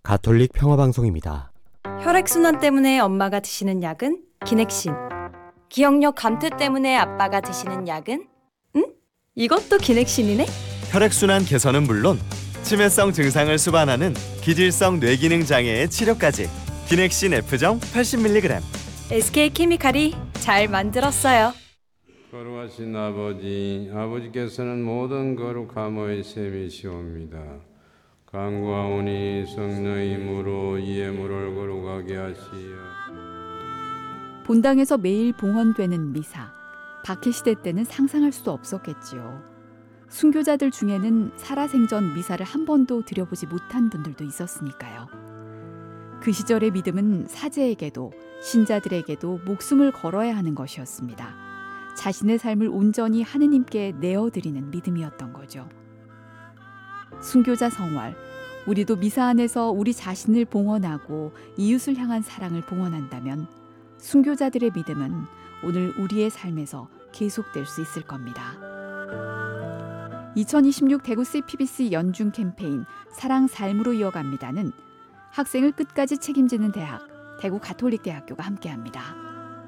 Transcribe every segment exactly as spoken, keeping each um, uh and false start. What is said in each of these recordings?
가톨릭 평화방송입니다. 혈액순환 때문에 엄마가 드시는 약은 기넥신. 기억력 감퇴 때문에 아빠가 드시는 약은? 응? 이것도 기넥신이네? 혈액순환 개선은 물론 치매성 증상을 수반하는 기질성 뇌기능 장애의 치료까지 기넥신 F정 팔십 밀리그램. 에스케이케미칼이 잘 만들었어요. 거룩하신 아버지, 아버지께서는 모든 거룩함의 셈이시옵니다. 간구하오니 성령의 힘으로 이의 물을 거룩하게 하시어. 본당에서 매일 봉헌되는 미사. 박해시대 때는 상상할 수도 없었겠지요. 순교자들 중에는 살아생전 미사를 한 번도 드려보지 못한 분들도 있었으니까요. 그 시절의 믿음은 사제에게도 신자들에게도 목숨을 걸어야 하는 것이었습니다. 자신의 삶을 온전히 하느님께 내어드리는 믿음이었던 거죠. 순교자 성활, 우리도 미사 안에서 우리 자신을 봉헌하고 이웃을 향한 사랑을 봉헌한다면 순교자들의 믿음은 오늘 우리의 삶에서 계속될 수 있을 겁니다. 이천이십육 대구 씨피비씨 연중 캠페인 사랑 삶으로 이어갑니다는 학생을 끝까지 책임지는 대학, 대구 가톨릭대학교가 함께합니다.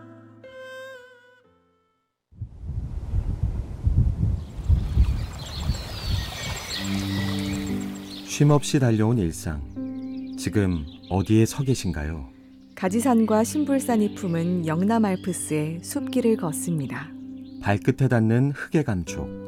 쉼없이 달려온 일상. 지금 어디에 서 계신가요? 가지산과 신불산이 품은 영남 알프스의 숲길을 걷습니다. 발끝에 닿는 흙의 감촉.